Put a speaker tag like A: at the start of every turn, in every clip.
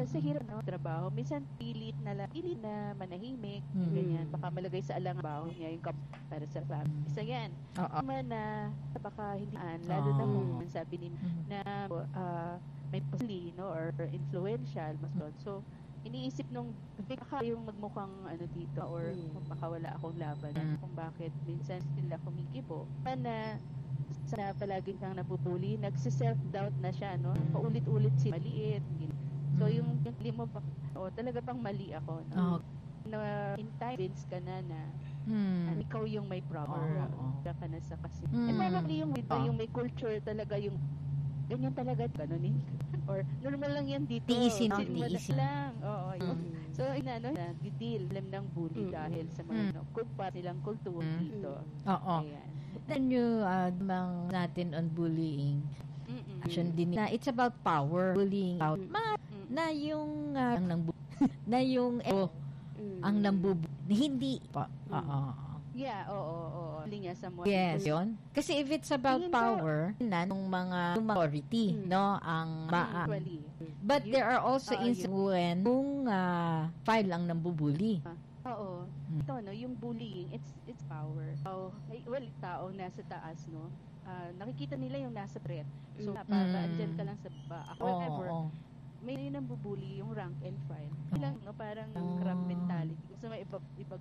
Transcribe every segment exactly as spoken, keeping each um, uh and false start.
A: sa hirap no trabaho, minsan pilit na lang, pilit na manahimik,
B: Mm.
A: ganyan. Baka malagay sa alang baho niya yung kap para sa family. Isa yan.
B: Oo.
A: Man na baka hindi aan, lalo na
B: Oo.
A: kung sabi ni
B: Mm.
A: na ah, may possibly no or influential mas doon. So iniisip nung baka yung magmukhang ano dito or
C: Mm.
A: baka wala akong laban
B: Mm.
A: kung bakit minsan sila kumikibo. Na sana palagi kang nabubuli, nagsi-self-doubt na siya, no?
B: Mm.
A: Paulit-ulit si maliit. So
B: Mm.
A: yung yung hindi mo pa, oh, talaga bang mali ako, no?
B: Oo.
A: Na in time, convince ka na na
B: Mm.
A: ano, ikaw yung may problem.
B: Oo, oo.
A: Or ka na sa kasi.
B: Mm.
A: And probably yung, dito,
B: Oo.
A: yung may culture talaga yung ganyan talaga, ganun eh. Or normal lang yan dito.
B: Tiisin,
A: Kasi mo na
B: tiisin.
A: lang. Oo, yun.
B: Mm.
A: So, ina, no, na, deal alam ng bully
C: Mm.
A: dahil sa mga,
B: Mm.
A: no, kulpa nilang kultura
B: Mm.
A: dito.
B: Oo.
A: Ayan.
B: Then you uh, mang natin on bullying.
A: Mm-mm.
B: Action din na it's about power. Bullying out. Ma
A: Mm.
B: na yung uh, ang nang na yung eh,
C: Mm.
B: ang nambubu hindi pa.
C: Mm.
B: Oo.
A: Yeah, oo, oo, oo. Linya sa mo.
B: Yes, yun. Kasi if it's about
A: Tingin ko-
B: power, na nung mga yung mga authority,
C: Mm.
B: no, ang maa.
A: Actually.
B: But there are also
A: Ah,
B: instances when kung uh, file ang nambubuli.
A: Oo.
B: Mm.
A: Ito, no, yung bullying, it's it's power. So, ay, well, tao nasa taas, no? Ah, nakikita nila yung nasa threat. So,
C: Mm.
A: para
B: Mm.
A: andyan ka lang sa baba.
B: Oo,
A: However,
B: oo.
A: may yun ang bubuli yung rank and file.
B: Oh.
A: Ilang, no, parang
B: Oh.
A: crab mentality. Gusto may ibag, ibag,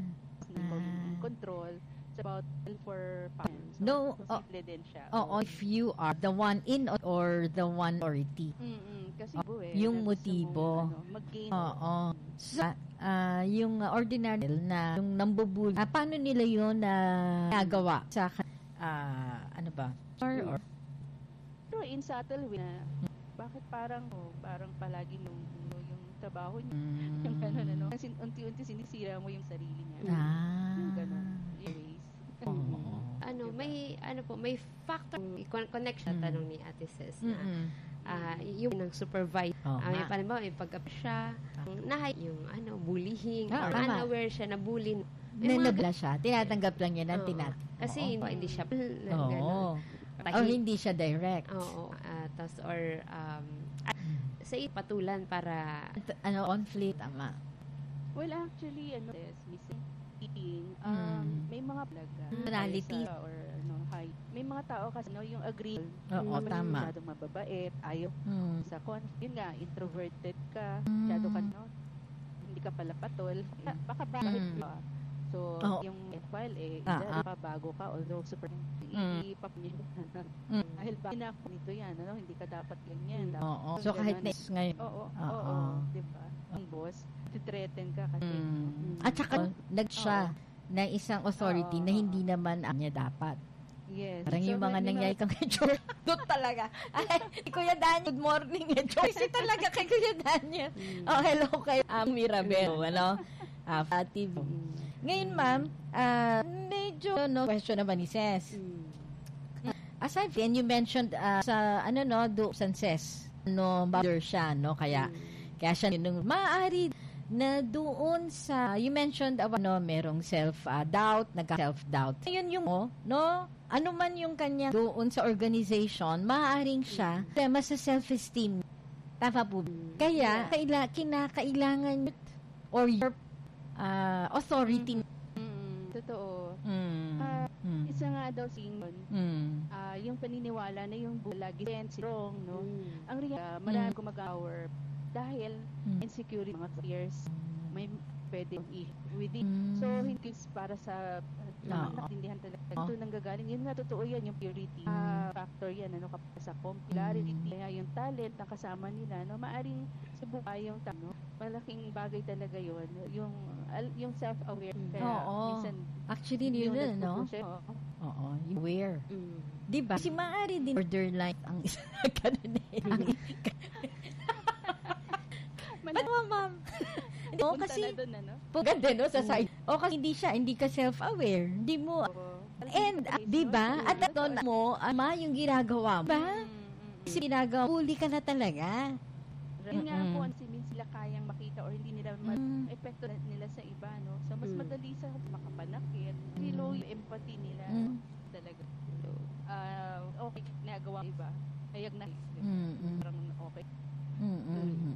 B: Ah.
A: control. It's about for parents.
B: No,
A: So,
B: oh.
A: posible din siya.
B: Oo, if you are the one in or the one authority.
A: Mm-mm. Kasi buo eh,
B: Yung
A: na gusto
B: motibo.
A: mong, ano, mag-gain.
B: Oo. Sa ah, yung uh, ordinary na yung nambubuli. Ah, paano nila yun na nagawa sa ah, ano ba? Or, or
A: Pero in subtle way na, bakit parang, oh, parang palagi nung, no, yung trabaho niya, yung gano'n, ano, sin- unti-unti sinisira mo yung sarili niya.
B: Ah.
A: Yung gano'n. Anyways.
B: Oo.
C: Ano,
A: Diba?
C: may ano po, may factor con- connection
B: Mm.
C: tanong ni Ate Ces na
B: Mm-mm.
C: ah, yung ng supervise.
B: Oo
C: Ah, yung
B: nga.
C: parang ba, yung pagka siya, ang nahay, yung ano, bullying,
B: Ah,
C: or
B: tama.
C: unaware siya na bully. May
B: Na
C: mga
B: nabla siya. Tinatanggap lang niya ng
C: Oo.
B: tinat.
C: Kasi
B: Oo.
C: hindi, hindi siya na
B: Oo.
C: gano'n.
B: Oh, hindi siya direct.
C: Oo. ah, tas or um, at, sa patulan para
B: At- Ano, conflict, tama.
A: Well, actually, ano, is missing eating, um,
B: Mm.
A: may mga plaga.
B: Personality.
A: Sa- Or, ano, high. May mga tao kasi, no, yung agree.
B: Oo,
C: Mm.
B: tama.
A: Masyadong mababait, ayaw
B: Mm.
A: sa con. Yun nga, introverted ka,
B: Mm.
A: masyado ka, no, hindi ka pala patol. Ah, Baka bakit
B: Mm.
A: ka. So,
B: Oo.
A: yung file, eh,
B: Ah,
A: dahil pa bago ka, although super,
B: Mm.
A: ipap niya.
B: Mm.
A: Dahil ba, na nito yan, ano, hindi ka dapat ganyan. Dapat
B: Oo. So, kahit na
A: ganun.
B: ngayon.
A: Oo,
B: Oo.
A: oo, di ba? Ang boss, threaten ka kasi.
B: Mm. At saka, nag siya na isang authority
A: Oo,
B: na
A: oo.
B: hindi naman ang niya dapat.
A: Yes.
B: Parang yung mga
A: may- may
B: nangyari kang kay George. Doon talaga. Ay, Kuya Daniel, good morning. George, talaga kay Kuya Daniel. Oh, hello kay um, Mirabel. Ano? Ah, Fatih. Ngayon, ma'am, ah, medyo no question naman ni Ces. Aside from, you mentioned ah, sa, ano no, do, San Ces, no, mother siya, no, kaya, kaya siya nung maaari na doon sa, you mentioned, uh, ano, merong self-doubt, nagka-self-doubt. Yun yung, oh, no, ano man yung kanya doon sa organization, maaaring siya, tema sa self-esteem. Tama po. Kaya, kaila, kinakailangan or your uh, authority.
A: Mm, totoo.
B: Mm.
A: Ah,
B: Mm.
A: Isa nga daw singon,
B: Mm.
A: ah, yung paniniwala na yung bu- lagi strong, no?
C: Mm.
A: Ang real, uh, marami
B: Mm.
A: gumag-hour dahil
B: Mm.
A: insecurity, mga fears, may pwede i- within.
B: Mm.
A: So, hindi para sa
B: Oo.
A: uh, natindihan talaga.
B: Oo.
A: Ito nanggagaling. Yun nga, totoo yan, yung purity. Ah, factor yan, ano, kapag sa popularity,
B: Mm.
A: kaya yung talent na kasama nila, no, maaring subukan yung tano. Malaking bagay talaga yun. Yung, al- yung self-aware. Kaya,
B: Oo.
A: minsan,
B: Actually, yun na, no?
A: nagpupush, eh, oo.
B: Oo, you aware.
C: Mm.
B: Di ba? Kasi maaari din borderline ang isa na ganun eh. Ang Ba't mo, ma'am? Hindi mo
A: Punta
B: kasi,
A: na dun, ano?
B: ganda no, sa side. O kasi hindi siya, hindi ka self-aware. Hindi mo.
A: Oo.
B: And, uh, di ba? At ito na mo, ama, yung ginagawa mo. Ba?
A: Mm, mm, mm.
B: Kasi ginagawa, huli ka na talaga.
A: Yun nga
B: Mm-mm.
A: po, ang simin sila kayang makita or hindi nila
B: Mm.
A: ma-epekto na- nila sa iba, no? So, mas
C: Mm.
A: madali sa makapanakit. Really low yung empathy nila.
B: Mm.
A: Talaga. So, ah, okay, nagawa ng iba.